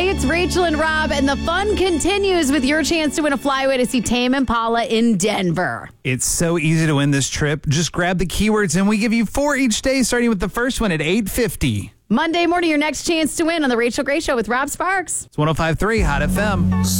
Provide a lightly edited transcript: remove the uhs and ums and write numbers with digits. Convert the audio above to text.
Hey, it's Rachel and Rob, and the fun continues with your chance to win a flyaway to see Tame Impala in Denver. It's so easy to win this trip. Just grab the keywords, and we give you 4 each day, starting with the first one at 8:50. Monday morning, your next chance to win on The Rachel Gray Show with Rob Sparks. It's 105.3 Hot FM.